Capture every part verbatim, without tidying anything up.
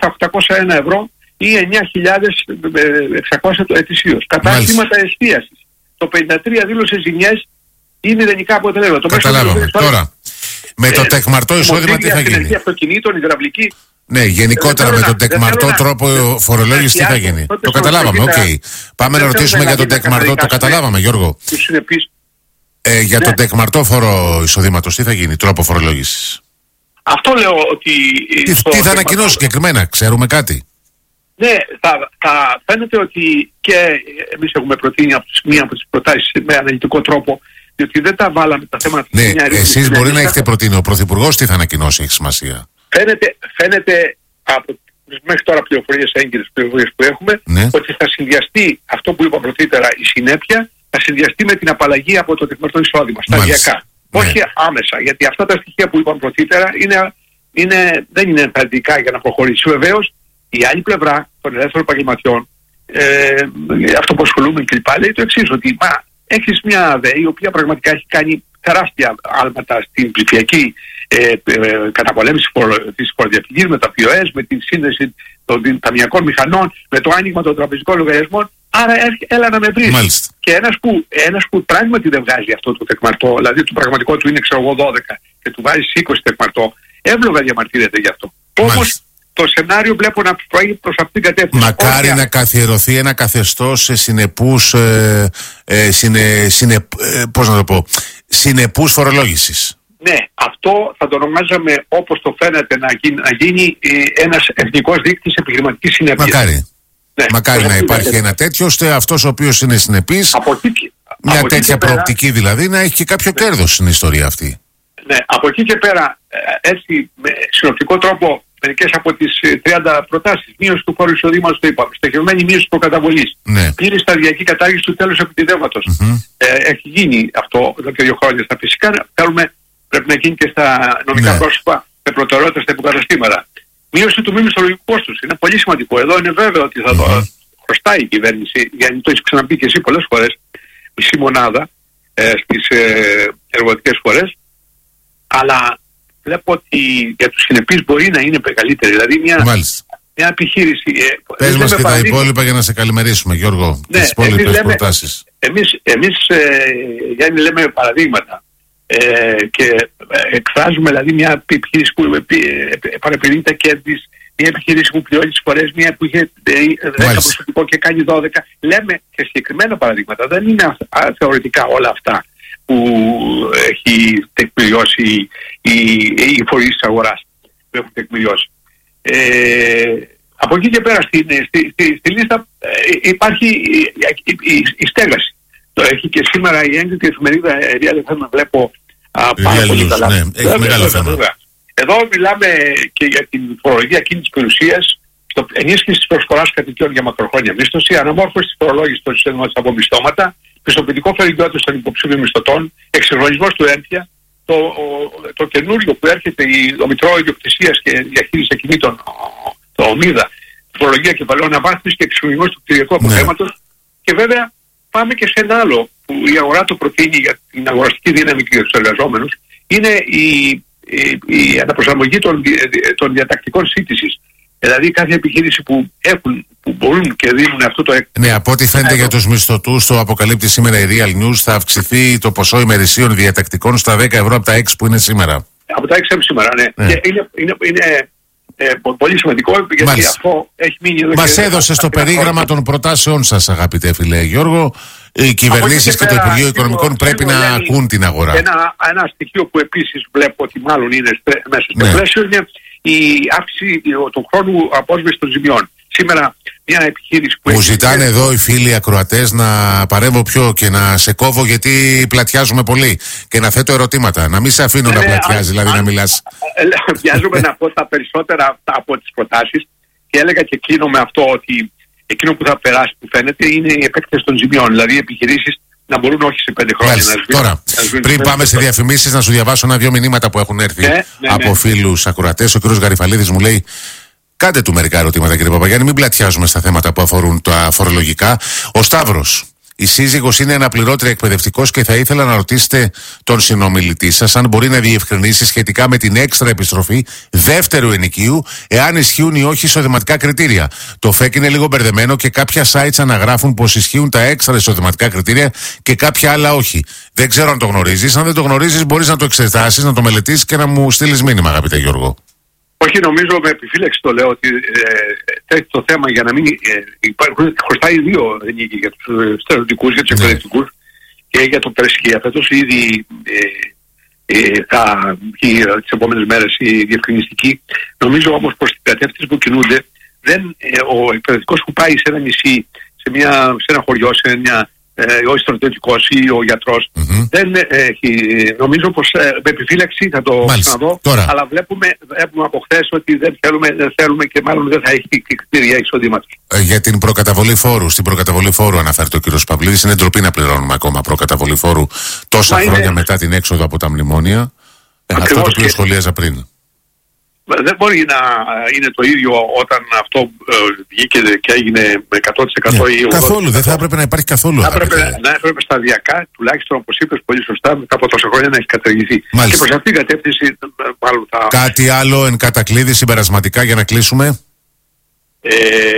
τα οκτακόσια ένα ευρώ ή εννιά χιλιάδες εξακόσια το ετησίως. Κατάστηματα εστίασης. Το πενήντα τρία δήλωσε ζημιές ή μηδενικά αποτελέσματα. Καταλάβαμε. Τώρα, με το τεκμαρτό εισόδημα τι θα γίνει? Αυτοκινήτων, υδραυλική. Ναι, γενικότερα με τον τεκμαρτό τρόπο φορολόγηση τι θα γίνει? Το καταλάβαμε, οκ. Okay. Πάμε να ρωτήσουμε για τον τεκμαρτό. Το καταλάβαμε, Γιώργο. Ε, για τον τεκμαρτό φόρο εισοδήματος τι θα γίνει, τρόπο φορολόγησης? Αυτό λέω ότι... Τι, τι θα ανακοινώσει συγκεκριμένα, ξέρουμε κάτι? Ναι, θα, θα φαίνεται ότι και εμείς έχουμε προτείνει από τις, μία από τις προτάσεις με αναλυτικό τρόπο, διότι δεν τα βάλαμε τα θέματα. Ναι, εσείς μπορεί να έχετε προτείνει, ο Πρωθυπουργός τι θα ανακοινώσει, έχει σημασία. Φαίνεται, φαίνεται από μέχρι τώρα πληροφορίες, έγκυρες πληροφορίες που έχουμε, ναι, ότι θα συνδυαστεί αυτό που είπα πρωτήτερα, η συνέπεια, θα συνδυαστεί με την απαλλαγή από το τεκμαρτό εισόδημα, σταδιακά. Όχι ναι, άμεσα, γιατί αυτά τα στοιχεία που είπαμε πρωτήτερα είναι, είναι, δεν είναι ενθαρρυντικά για να προχωρήσει. Βεβαίως, η άλλη πλευρά των ελεύθερων επαγγελματιών, ε, αυτό που ασχολούμαι και λοιπά, λέει το εξής, ότι μα, έχεις μια ΑΔΕ η οποία πραγματικά έχει κάνει τεράστια άλματα στην ψηφιακή ε, ε, καταπολέμηση της φοροδιαφυγής, με τα πι ο ες, με τη σύνδεση των ταμιακών μηχανών, με το άνοιγμα των τραπεζικών λογαριασμών. Άρα έλα να με βρεις. Και ένας που, ένας που πράγματι δεν βγάζει αυτό το τεκμαρτό, δηλαδή το πραγματικό του είναι ξέρω εγώ δώδεκα και του βάζει είκοσι τεκμαρτό, εύλογα διαμαρτύρεται γι' αυτό. Όμως το σενάριο βλέπω να πάει προς αυτήν την κατεύθυνση. Μακάρι Όχι, να καθιερωθεί ένα καθεστώς συνεπούς, ε, ε, συνε, συνε, ε, πώς να το πω, συνεπούς φορολόγησης. Ναι, αυτό θα το ονομάζαμε, όπως το φαίνεται, να γίνει, να γίνει ε, ένας εθνικός δείκτης επιχειρηματικής συνέπειας. Μακάρι. Ναι, Μακάρι να υπάρχει ένα, ένα τέτοιο, ώστε αυτός ο οποίος είναι συνεπής, από εκεί, μια από τέτοια πέρα, προοπτική δηλαδή, να έχει και κάποιο ναι, κέρδος στην ιστορία αυτή. Ναι, από εκεί και πέρα, έτσι με συνοπτικό τρόπο, μερικές από τις τριάντα προτάσεις, μείωση του φόρου εισοδήματος, το είπαμε, στοχευμένη μείωση του προκαταβολής, ναι, πλήρη σταδιακή κατάργηση του τέλους επιτιδεύματος. Mm-hmm. Ε, έχει γίνει αυτό εδώ και δύο χρόνια στα φυσικά. Θέλουμε, πρέπει να γίνει και στα νομικά ναι, πρόσωπα με προτεραιότητα στα υποκαταστήματα. Μείωση του μη μισθολογικού κόστους. Είναι πολύ σημαντικό. Εδώ είναι βέβαιο ότι θα mm-hmm, το χρωστάει η κυβέρνηση, γιατί το έχει ξαναπεί και εσύ πολλές φορές, μισή μονάδα ε, στις ε, εργοδοτικές φορές. Αλλά βλέπω ότι για τους συνεπείς μπορεί να είναι καλύτερη. Δηλαδή μια, μια επιχείρηση. Ε, Πες μας και τα υπόλοιπα για να σε καλημερίσουμε, Γιώργο. Ναι, τις υπόλοιπες προτάσεις. Εμείς, εμείς ε, Γιάννη, λέμε παραδείγματα ε, και εκφράζουμε δηλαδή μια επιχείρηση που παραπηρεί τα κέρδη, μια επιχείρηση που πληρώνει τις φορές, μια που είχε δέκα προσωπικό και κάνει δώδεκα. Λέμε και συγκεκριμένα παραδείγματα. Δεν είναι θεωρητικά όλα αυτά που έχει τεκμηριώσει οι φορείς της αγοράς που έχουν τεκμηριώσει. Ε, από εκεί και πέρα στη, στη, στη, στη λίστα ε, υπάρχει η, η, η, η στέγαση. Το έχει και σήμερα η έγκριτη εφημερίδα Real εφ εμ, βλέπω α, πάρα πολύ καλά. Ναι, έχει βέβαια, μεγάλο θέμα. Εδώ μιλάμε και για την φορολογία κίνητης περιουσίας, ενίσχυση της προσφοράς κατοικιών για μακροχρόνια μίσθωση, αναμόρφωση της φορολόγησης των συστήματων από μισθώματα, πιστοποιητικό φερικιότητας των υποψήφιων μισθωτών, εξυγχρονισμός του έμφυα, το, το, το καινούριο που έρχεται, η, το Μητρό Ιδιοκτησίας και Διαχείριση Ακινήτων, το ΟΜΙΔΑ, φορολογία κεφαλαίων, αναβάθμιση και εξυγχρονισμός του κτηριακού αποθέματος. Ναι. Και βέβαια πάμε και σε ένα άλλο που η αγορά το προτείνει για την αγοραστική δύναμη και για τους εργαζόμενους, είναι η, η, η αναπροσαρμογή των, των διατακτικών σύντησης. Δηλαδή κάθε επιχείρηση που έχουν, που μπορούν και δίνουν αυτό το έκτο. Ναι, από ό,τι φαίνεται για τους μισθωτούς, το αποκαλύπτει σήμερα η Real News, θα αυξηθεί το ποσό ημερησίων διατακτικών στα δέκα ευρώ από τα έξι που είναι σήμερα. Από τα έξι σήμερα, ναι. ναι. Και είναι, είναι, είναι ε, πολύ σημαντικό, γιατί Μάλιστα. αυτό έχει μείνει εδώ. Μας έδωσε στο περίγραμμα των προτάσεων σας, αγαπητέ φίλε Γιώργο. Οι κυβερνήσεις και, και το Υπουργείο Οικονομικών πρέπει να ακούν την αγορά. Ένα, ένα στοιχείο που επίσης βλέπω ότι μάλλον είναι μέσα στο ναι. πλαίσιο είναι η αύξηση του χρόνου απόσβεσης των ζημιών. Σήμερα μια επιχείρηση που... Μου ζητάνε εδώ οι φίλοι ακροατές να παρέμβω πιο και να σε κόβω, γιατί πλατιάζουμε πολύ και να θέτω ερωτήματα. Να μην σε αφήνω ε, να πλατιάζει, δηλαδή α, να μιλάς. Βιάζομαι να πω τα περισσότερα από τις προτάσεις και έλεγα και κλείνω με αυτό ότι εκείνο που θα περάσει που φαίνεται είναι η επέκταση των ζημιών. Δηλαδή οι επιχειρήσεις να μπορούν όχι σε πέντε χρόνια Μάλιστα. να σβήνουν. Τώρα, να σβήνουν πριν πάμε σε διαφημίσεις, να σου διαβάσω ένα-δυο μηνύματα που έχουν έρθει ναι, ναι, από ναι. φίλους ακροατές. Ο κ. Γαριφαλίδης μου λέει: κάντε του μερικά ερωτήματα, κύριε Παπαγιάννη, μην πλατιάζουμε στα θέματα που αφορούν τα φορολογικά. Ο Σταύρος: Η σύζυγος είναι αναπληρώτρια εκπαιδευτικός και θα ήθελα να ρωτήσετε τον συνομιλητή σας αν μπορεί να διευκρινίσει σχετικά με την έξτρα επιστροφή δεύτερου ενοικίου, εάν ισχύουν ή όχι εισοδηματικά κριτήρια. Το ΦΕΚ είναι λίγο μπερδεμένο και κάποια sites αναγράφουν πως ισχύουν τα έξτρα εισοδηματικά κριτήρια και κάποια άλλα όχι. Δεν ξέρω αν το γνωρίζεις. Αν δεν το γνωρίζεις, μπορείς να το εξετάσεις, να το μελετήσεις και να μου στείλεις μήνυμα, αγαπητέ Γιώργο. Όχι, νομίζω με επιφύλαξη το λέω ότι ε, το θέμα για να μην ε, υπάρχουν, χρωστάει δύο ενίκοι για τους στρατιωτικούς, για τους εκπαιδευτικούς και για το Περσχία. Φέτος ήδη ε, ε, θα βγει τις επόμενες μέρες η διευκρινιστική. Νομίζω όμως προς την κατεύθυνση που κινούνται, δεν, ε, ο εκπαιδευτικός που πάει σε ένα νησί, σε, μια, σε ένα χωριό, σε μια Ε, ο στρατιωτικός ή ο γιατρός mm-hmm. δεν έχει, νομίζω πως ε, με επιφύλαξη θα το ξαναδώ, αλλά βλέπουμε, βλέπουμε από χθες ότι δεν θέλουμε, δεν θέλουμε και μάλλον δεν θα έχει κριτήρια εισοδήματος. Ε, για την προκαταβολή φόρου, στην προκαταβολή φόρου αναφέρεται ο κ. Παυλίδης, είναι ντροπή να πληρώνουμε ακόμα προκαταβολή φόρου τόσα Μα χρόνια είναι... μετά την έξοδο από τα μνημόνια. Ε, αυτό το οποίο και... σχολίαζα πριν. Δεν μπορεί να είναι το ίδιο όταν αυτό ε, βγήκε και έγινε με εκατό τοις εκατό ναι, ή ογδόντα τοις εκατό. Καθόλου, δεν θα έπρεπε να υπάρχει καθόλου. Θα έπρεπε, να έπρεπε σταδιακά, τουλάχιστον όπως είπες πολύ σωστά, μετά από τόσα χρόνια να έχει καταργηθεί. Μάλιστα. Και προς αυτήν την κατεύθυνση μάλλον θα... Κάτι άλλο εν κατακλείδη συμπερασματικά για να κλείσουμε. Ε,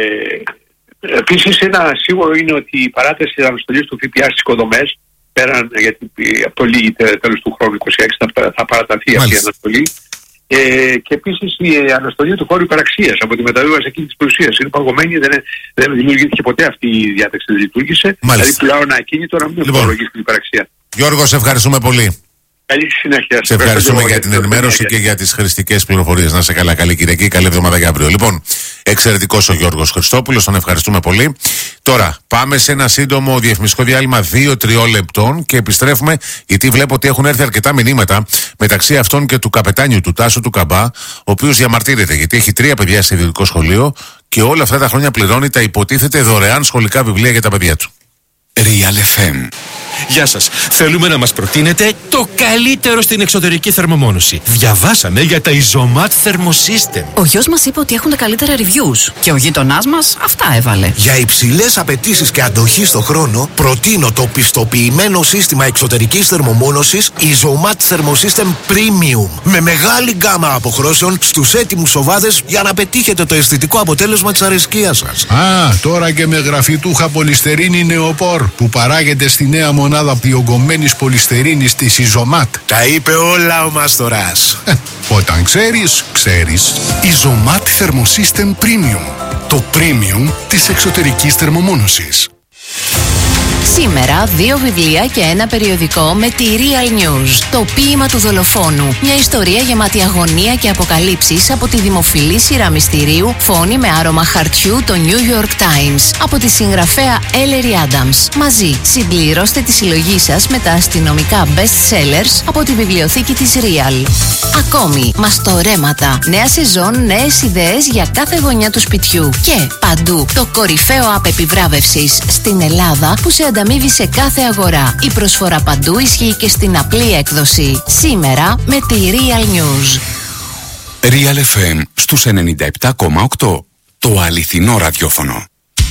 Επίσης ένα σίγουρο είναι ότι η παράταση της αναστολής του ΦΠΑ στις οικοδομές, πέραν γιατί αυτό λύγει τέλος του χρόνου είκοσι έξι θα, θα παραταθεί αυτή η αναστολή. Ε, και επίσης η αναστολή του χώρου υπεραξίας από τη μεταβίβαση εκείνη της πλουσίας είναι παγωμένη, δεν, δεν δημιουργήθηκε ποτέ αυτή η διάταξη, δεν λειτουργήσε. Μάλιστα. Δηλαδή πλέον ακίνητο να μην λοιπόν, υπολογίσει την υπεραξία. Γιώργο, σε ευχαριστούμε πολύ. Καλή συνέχεια. Σε ευχαριστούμε για την ενημέρωση και για τις χρηστικές πληροφορίες. Να σε καλά, καλή Κυριακή, καλή εβδομάδα για αύριο. Λοιπόν, εξαιρετικός ο Γιώργος Χριστόπουλος, τον ευχαριστούμε πολύ. Τώρα, πάμε σε ένα σύντομο διαφημιστικό διάλειμμα δύο τριών λεπτών και επιστρέφουμε, γιατί βλέπω ότι έχουν έρθει αρκετά μηνύματα μεταξύ αυτών και του καπετάνιου του Τάσου του Καμπά, ο οποίος διαμαρτύρεται γιατί έχει τρία παιδιά σε ιδιωτικό σχολείο και όλα αυτά τα χρόνια πληρώνει τα υποτίθεται δωρεάν σχολικά βιβλία για τα παιδιά του. Real εφ εμ. Γεια σας. Θέλουμε να μας προτείνετε το καλύτερο στην εξωτερική θερμομόνωση. Διαβάσαμε για τα Isomat Thermosystem. Ο γιος μας είπε ότι έχουν τα καλύτερα reviews και ο γείτονάς μας αυτά έβαλε. Για υψηλές απαιτήσεις και αντοχή στο χρόνο, προτείνω το πιστοποιημένο σύστημα εξωτερικής θερμομόνωσης Isomat Thermosystem Premium. Με μεγάλη γκάμα αποχρώσεων στους έτοιμους οβάδες για να πετύχετε το αισθητικό αποτέλεσμα της αρεσκίας σας. Α, τώρα και με γραφιτούχα πολυστερίνη νεοπόρ που παράγεται στη νέα μονάδα διογκωμένης πολυστερίνης της Isomat. Τα είπε όλα ο Μάστορας. Ε, όταν ξέρεις, ξέρεις. Isomat Thermosystem Premium. Το premium της εξωτερικής θερμομόνωσης. Σήμερα δύο βιβλία και ένα περιοδικό με τη Real News. Το ποίημα του δολοφόνου. Μια ιστορία γεμάτη αγωνία και αποκαλύψεις από τη δημοφιλή σειρά μυστηρίου Φόνη με άρωμα χαρτιού, το New York Times. Από τη συγγραφέα Ellery Adams. Μαζί συμπληρώστε τη συλλογή σας με τα αστυνομικά best sellers από τη βιβλιοθήκη της Real. Ακόμη, μαστορέματα. Νέα σεζόν, νέες ιδέες για κάθε γωνιά του σπιτιού. Και παντού το κορυφαίο app επιβράβευσης στην Ελλάδα που σε ανταμείβει σε κάθε αγορά. Η προσφορά παντού ισχύει και στην απλή έκδοση. Σήμερα με τη Real News. Real εφ εμ στους ενενήντα επτά κόμμα οκτώ. Το αληθινό ραδιόφωνο.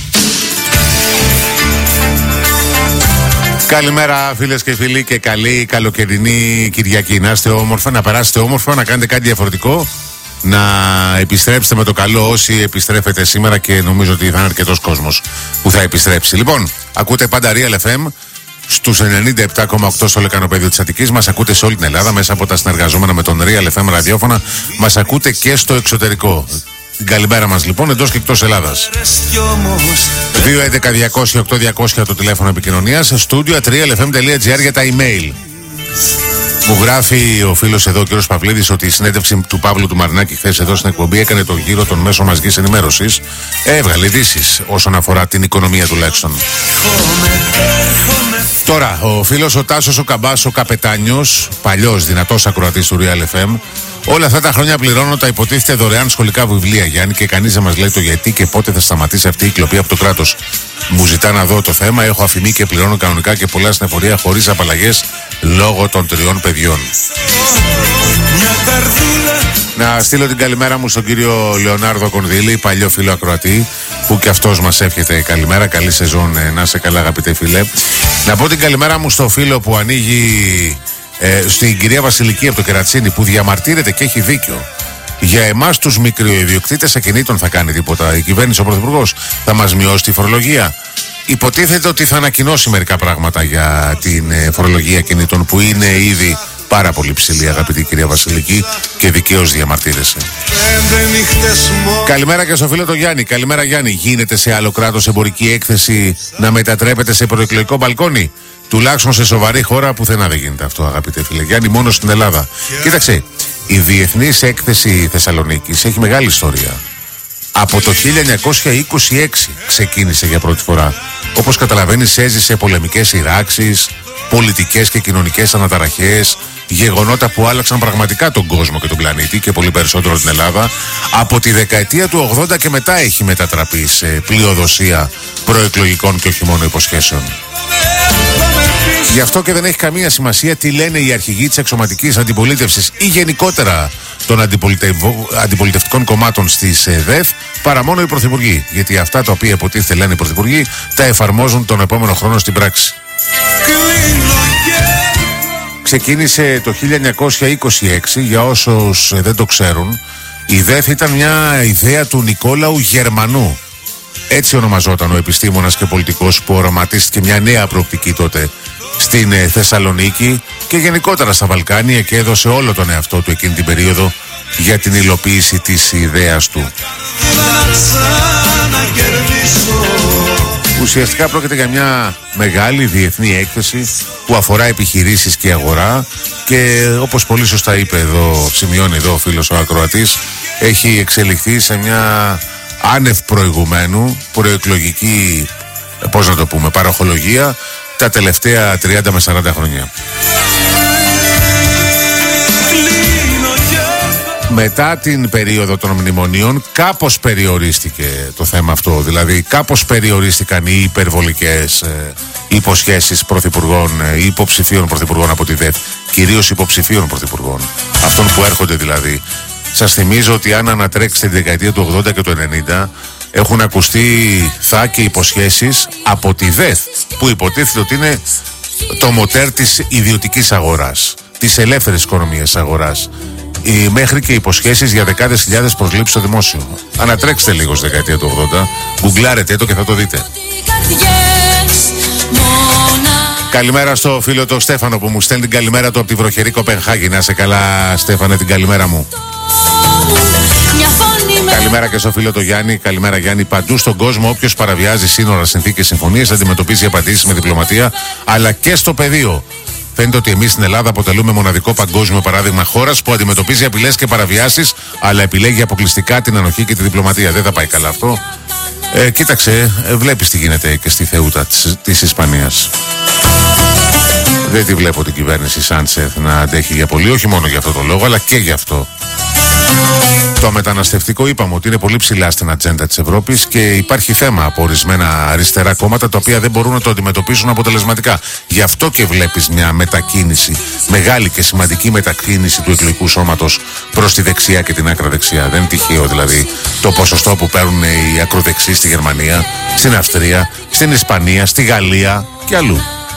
Καλημέρα φίλες και φίλοι και καλή καλοκαιρινή Κυριακή. Να είστε όμορφα, να περάσετε όμορφα, να κάνετε κάτι διαφορετικό. Να επιστρέψετε με το καλό όσοι επιστρέφετε σήμερα και νομίζω ότι θα είναι αρκετός κόσμος που θα επιστρέψει. Λοιπόν, ακούτε πάντα Real εφ εμ στους ενενήντα επτά κόμμα οκτώ στο λεκανοπέδιο της Αττικής. Μας ακούτε σε όλη την Ελλάδα μέσα από τα συνεργαζόμενα με τον Real εφ εμ ραδιόφωνα. Μας ακούτε και στο εξωτερικό. Την καλημέρα μας λοιπόν εντός και εκτός Ελλάδας. δύο έντεκα διακόσια οκτώ διακόσια το τηλέφωνο επικοινωνίας. Studio at real f m dot g r για τα email. Μου γράφει ο φίλος εδώ, ο κ. Παυλίδης, ότι η συνέντευξη του Παύλου του Μαρινάκη χθες εδώ στην εκπομπή έκανε τον γύρο των μέσων μαζικής ενημέρωσης. Έβγαλε ειδήσεις όσον αφορά την οικονομία τουλάχιστον. Τώρα, ο φίλος ο Τάσος ο Καμπάς, ο καπετάνιος, παλιός δυνατός ακροατής του Real εφ εμ, όλα αυτά τα χρόνια πληρώνω τα υποτίθεται δωρεάν σχολικά βιβλία, Γιάννη, και κανείς δεν μας λέει το γιατί και πότε θα σταματήσει αυτή η κλοπή από το κράτος. Μου ζητά να δω το θέμα, έχω αφημί και πληρώνω κανονικά και πολλά στην εφορία χωρίς απαλλαγές λόγω των τριών παιδιών. Να στείλω την καλημέρα μου στον κύριο Λεωνάρδο Κονδύλη, παλιό φίλο ακροατή, που και αυτός μας εύχεται καλημέρα. Καλή σεζόν, να είσαι καλά, αγαπητέ φίλε. Να πω την καλημέρα μου στο φίλο που ανοίγει, ε, στην κυρία Βασιλική από το Κερατσίνι, που διαμαρτύρεται και έχει δίκιο. Για εμάς τους μικροϊδιοκτήτες ακινήτων θα κάνει τίποτα. Η κυβέρνηση, ο Πρωθυπουργός, θα μας μειώσει τη φορολογία. Υποτίθεται ότι θα ανακοινώσει μερικά πράγματα για την φορολογία ακινήτων, που είναι ήδη πάρα πολύ ψηλή, αγαπητή κυρία Βασιλική, και δικαίως διαμαρτύρεσαι. Καλημέρα και στο φίλο το Γιάννη. Καλημέρα Γιάννη. Γίνεται σε άλλο κράτος εμπορική έκθεση να μετατρέπεται σε προεκλογικό μπαλκόνι? Τουλάχιστον σε σοβαρή χώρα πουθενά δεν γίνεται αυτό, αγαπητέ φίλε Γιάννη, μόνο στην Ελλάδα. Yeah. Κοίταξε, η Διεθνής Έκθεση Θεσσαλονίκης έχει μεγάλη ιστορία. Από το χίλια εννιακόσια είκοσι έξι ξεκίνησε για πρώτη φορά. Όπως καταλαβαίνεις, έζησε πολεμικές σειράξεις, πολιτικές και κοινωνικές αναταραχές, γεγονότα που άλλαξαν πραγματικά τον κόσμο και τον πλανήτη και πολύ περισσότερο την Ελλάδα. Από τη δεκαετία του ογδόντα και μετά έχει μετατραπεί σε πλειοδοσία προεκλογικών και όχι μόνο υποσχέσεων. Γι' αυτό και δεν έχει καμία σημασία τι λένε οι αρχηγοί της εξωματικής αντιπολίτευσης ή γενικότερα των αντιπολιτευτικών κομμάτων στις ΔΕΘ, παρά μόνο οι πρωθυπουργοί. Γιατί αυτά τα οποία υποτίθεται λένε οι πρωθυπουργοί τα εφαρμόζουν τον επόμενο χρόνο στην πράξη. Ξεκίνησε το χίλια εννιακόσια είκοσι έξι, για όσους δεν το ξέρουν. Η ΔΕΘ ήταν μια ιδέα του Νικόλαου Γερμανού. Έτσι ονομαζόταν ο επιστήμονας και πολιτικός που οραματίστηκε μια νέα προοπτική τότε στην Θεσσαλονίκη και γενικότερα στα Βαλκάνια και έδωσε όλο τον εαυτό του εκείνη την περίοδο για την υλοποίηση της ιδέας του. Ουσιαστικά πρόκειται για μια μεγάλη διεθνή έκθεση που αφορά επιχειρήσεις και αγορά και όπως πολύ σωστά είπε εδώ, σημειώνει εδώ ο φίλος ο ακροατής, έχει εξελιχθεί σε μια άνευ προηγουμένου προεκλογική, πώς να το πούμε, παροχολογία τα τελευταία τριάντα με σαράντα χρόνια. Μετά την περίοδο των μνημονίων κάπως περιορίστηκε το θέμα αυτό. Δηλαδή κάπως περιορίστηκαν οι υπερβολικές ε, υποσχέσεις πρωθυπουργών ή ε, υποψηφίων πρωθυπουργών από τη ΔΕΘ. Κυρίως υποψηφίων πρωθυπουργών, αυτών που έρχονται δηλαδή. Σας θυμίζω ότι αν ανατρέξετε τη δεκαετία του ογδόντα και του ενενήντα έχουν ακουστεί θα και υποσχέσεις από τη ΔΕΘ, που υποτίθεται ότι είναι το μοτέρ της ιδιωτικής αγοράς, της ελεύθερης οικονομίας αγοράς. Οι, μέχρι και υποσχέσεις για δεκάδες χιλιάδες προσλήψεις στο δημόσιο. Ανατρέξτε λίγο στη δεκαετία του ογδόντα, γκουγκλάρετε το και θα το δείτε. Καλημέρα στο φίλο το Στέφανο που μου στέλνει την καλημέρα του από τη βροχερή Κοπενχάγη. Να είσαι καλά, Στέφανε, την καλημέρα μου. Καλημέρα και στο φίλο το Γιάννη. Καλημέρα Γιάννη. Παντού στον κόσμο όποιος παραβιάζει σύνορα, συνθήκες, συμφωνίες αντιμετωπίζει απαντήσεις με διπλωματία, αλλά και στο πεδίο. Φαίνεται ότι εμείς στην Ελλάδα αποτελούμε μοναδικό παγκόσμιο παράδειγμα χώρας που αντιμετωπίζει απειλές και παραβιάσεις, αλλά επιλέγει αποκλειστικά την ανοχή και τη διπλωματία. Δεν θα πάει καλά αυτό. Ε, κοίταξε, ε, βλέπεις τι γίνεται και στη Θεούτα της, της Ισπανίας. Δεν τη βλέπω την κυβέρνηση Σάντσεθ να αντέχει για πολύ, όχι μόνο για αυτό το λόγο, αλλά και για αυτό. Το μεταναστευτικό είπαμε ότι είναι πολύ ψηλά στην ατζέντα της Ευρώπης και υπάρχει θέμα από ορισμένα αριστερά κόμματα τα οποία δεν μπορούν να το αντιμετωπίσουν αποτελεσματικά. Γι' αυτό και βλέπεις μια μετακίνηση, μεγάλη και σημαντική μετακίνηση του εκλογικού σώματος προς τη δεξιά και την άκρα δεξιά. Δεν είναι τυχαίο δηλαδή το ποσοστό που παίρνουν οι ακροδεξιοί στη Γερμανία, στην Αυστρία, στην Ισπανία, στη Γαλλία και αλλού.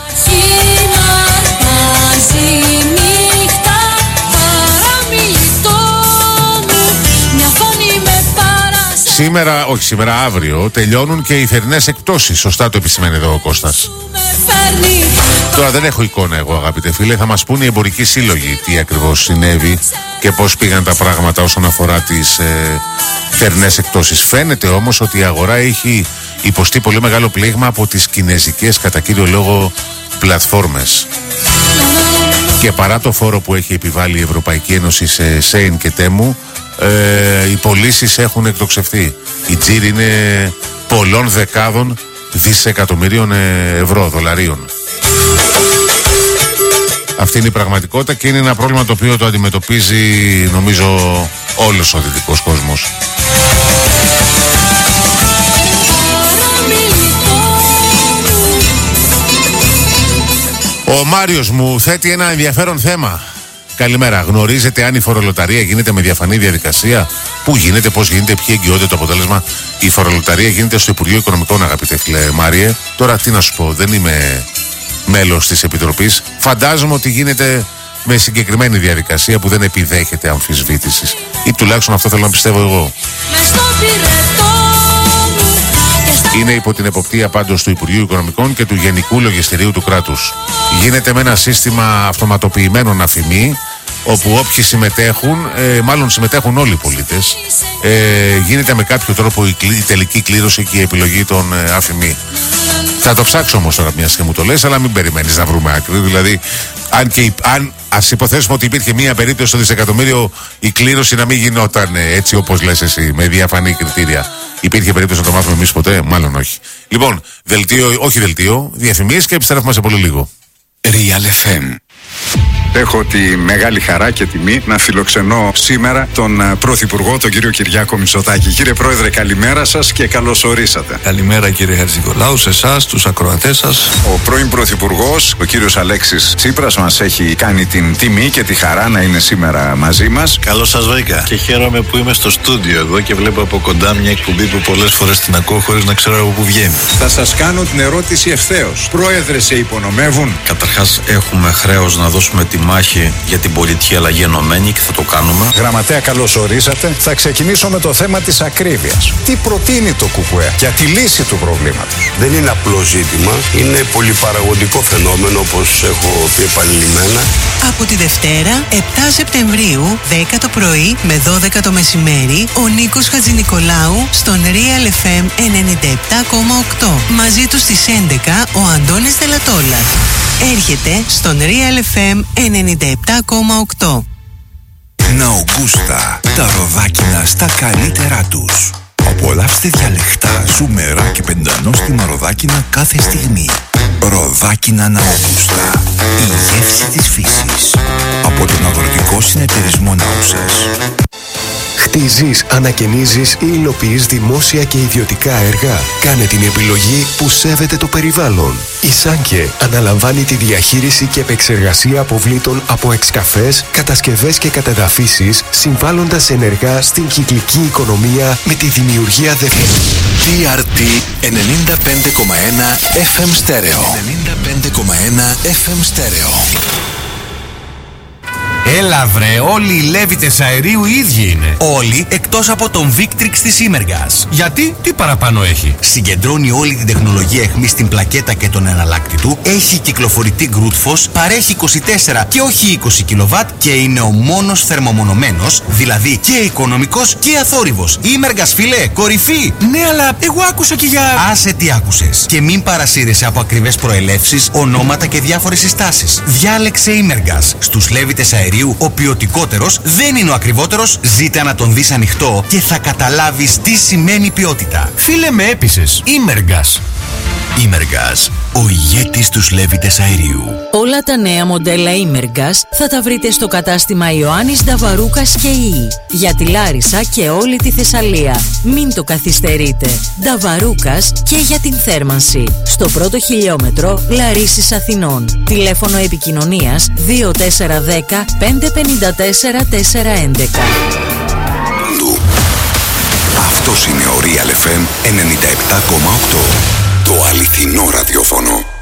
Σήμερα, όχι σήμερα, αύριο τελειώνουν και οι θερινές εκπτώσεις. Σωστά το επισημαίνει εδώ ο Κώστας. Τώρα δεν έχω εικόνα εγώ, αγαπητέ φίλε. Θα μας πούνε οι εμπορικοί σύλλογοι τι ακριβώς συνέβη και πώς πήγαν τα πράγματα όσον αφορά τις ε, θερινές εκπτώσεις. Φαίνεται όμως ότι η αγορά έχει υποστεί πολύ μεγάλο πλήγμα από τις κινέζικες κατά κύριο λόγο πλατφόρμες. Και παρά το φόρο που έχει επιβάλει η Ευρωπαϊκή Ένωση σε Σέιν και Τέμου, Ε, οι πωλήσεις έχουν εκτοξευθεί. Η τζίρι είναι πολλών δεκάδων δισεκατομμυρίων ευρώ, δολαρίων. Αυτή είναι η πραγματικότητα και είναι ένα πρόβλημα το οποίο το αντιμετωπίζει νομίζω όλος ο δυτικός κόσμος. Ο Μάριος μου θέτει ένα ενδιαφέρον θέμα. Καλημέρα. Γνωρίζετε αν η φορολοταρία γίνεται με διαφανή διαδικασία? Πού γίνεται, πώς γίνεται, ποιοι εγγυώνται το αποτέλεσμα? Η φορολοταρία γίνεται στο Υπουργείο Οικονομικών, αγαπητέ φίλε Μάριε. Τώρα τι να σου πω, δεν είμαι μέλος της Επιτροπής. Φαντάζομαι ότι γίνεται με συγκεκριμένη διαδικασία που δεν επιδέχεται αμφισβήτησης. Ή τουλάχιστον αυτό θέλω να πιστεύω εγώ. Είναι υπό την εποπτεία πάντως του Υπουργείου Οικονομικών και του Γενικού Λογιστηρίου του κράτους. Γίνεται με ένα σύστημα αυτοματοποιημένων αφημί, όπου όποιοι συμμετέχουν, ε, μάλλον συμμετέχουν όλοι οι πολίτες, ε, γίνεται με κάποιο τρόπο η, η τελική κλήρωση και η επιλογή των ε, αφημί. Θα το ψάξω όμως τώρα, μιας και μου το λες, αλλά μην περιμένεις να βρούμε άκρη. Δηλαδή, αν, και, αν ας υποθέσουμε ότι υπήρχε μια περίπτωση στο δισεκατομμύριο, η κλήρωση να μην γινόταν ε, έτσι όπως λες εσύ, με διαφανή κριτήρια. Υπήρχε περίπτωση να το μάθουμε εμείς ποτέ? Μάλλον όχι. Λοιπόν, δελτίο, όχι δελτίο, διαφημίσεις και επιστρέφουμε σε πολύ λίγο. Real εφ εμ. Έχω τη μεγάλη χαρά και τιμή να φιλοξενώ σήμερα τον Πρωθυπουργό, τον κύριο Κυριάκο Μητσοτάκη. Κύριε Πρόεδρε, καλημέρα σας και καλώς ορίσατε. Καλημέρα κύριε Χατζηνικολάου, σε εσάς, τους ακροατές σας. Ο πρώην Πρωθυπουργός, ο κύριος Αλέξης Τσίπρας, μας έχει κάνει την τιμή και τη χαρά να είναι σήμερα μαζί μας. Καλώς σας βρήκα και χαίρομαι που είμαι στο στούντιο εδώ και βλέπω από κοντά μια εκπομπή που πολλές φορές την ακούω χωρίς να ξέρω από πού βγαίνει. Θα σας κάνω την ερώτηση ευθέως. Πρόεδρε, σε υπονομεύουν? Καταρχάς, έχουμε χρέος να δώσουμε τη μάχη για την πολιτική αλλαγή ενωμένη και θα το κάνουμε. Γραμματέα, καλώς ορίσατε. Θα ξεκινήσω με το θέμα της ακρίβειας. Τι προτείνει το ΚΚΕ για τη λύση του προβλήματος? Δεν είναι απλό ζήτημα. Είναι πολυπαραγωγικό φαινόμενο, όπως έχω πει επανειλημμένα. Από τη Δευτέρα, επτά Σεπτεμβρίου, δέκα το πρωί με δώδεκα το μεσημέρι, ο Νίκος Χατζηνικολάου στον Real εφ εμ ενενήντα επτά κόμμα οκτώ. Μαζί του στις έντεκα ο Αντώνης Δελατόλας. Έρχεται στον Real εφ εμ ενενήντα επτά κόμμα οκτώ. Ναουγκούστα, τα ροδάκινα στα καλύτερά τους. Απολαύστε διαλεκτά, ζουμερά και πεντανόστιμα ροδάκινα κάθε στιγμή. Ροδάκινα Ναουγκούστα, η γεύση της φύσης. Από τον Αγροτικό Συνεταιρισμό Νάουσας. Χτίζεις, ανακαινίζεις ή υλοποιείς δημόσια και ιδιωτικά έργα? Κάνε την επιλογή που σέβεται το περιβάλλον. Η Σάνκε αναλαμβάνει τη διαχείριση και επεξεργασία αποβλήτων από εξκαφές, κατασκευές και κατεδαφίσεις, συμβάλλοντας ενεργά στην κυκλική οικονομία με τη δημιουργία δευτερών. τι αρ τι ενενήντα πέντε κόμμα ένα εφ εμ Στέρεο. ενενήντα πέντε κόμμα ένα εφ εμ Στέρεο. Έλα βρε, όλοι οι Λέβητες αερίου οι ίδιοι είναι. Όλοι εκτός από τον Victrix της Imergas. Γιατί, τι παραπάνω έχει? Συγκεντρώνει όλη την τεχνολογία αιχμής στην πλακέτα και τον εναλλάκτη του, έχει κυκλοφορητή γκρούτφος, παρέχει είκοσι τέσσερα και όχι είκοσι κιλοβάτ και είναι ο μόνος θερμομονωμένος, δηλαδή και οικονομικός και αθόρυβος. Imergas, φίλε, κορυφή! Ναι, αλλά εγώ άκουσα και για... Άσε τι άκουσες. Και μην παρασύρεσαι από ακριβές προελεύσεις, ονόματα και διάφορες συστάσεις. Διάλεξε Imergas. Στους Λέβητες αερίου ο ποιοτικότερος δεν είναι ο ακριβότερος. Ζήτα να τον δεις ανοιχτό και θα καταλάβεις τι σημαίνει ποιότητα. Φίλε, με έπεισες. Imergas. Imergas, ο ηγέτης τους Λέβητες αερίου. Όλα τα νέα μοντέλα Imergas θα τα βρείτε στο κατάστημα Ιωάννης Νταβαρούκας και Ι. Για τη Λάρισα και όλη τη Θεσσαλία. Μην το καθυστερείτε. Νταβαρούκας και για την θέρμανση. Στο πρώτο χιλιόμετρο Λαρίσης Αθηνών. Τηλέφωνο επικοινωνίας δύο τέσσερα ένα μηδέν πέντε πέντε τέσσερα τέσσερα έντεκα. Αυτός είναι ο Real εφ εμ ενενήντα επτά κόμμα οκτώ. Το αληθινό ραδιόφωνο.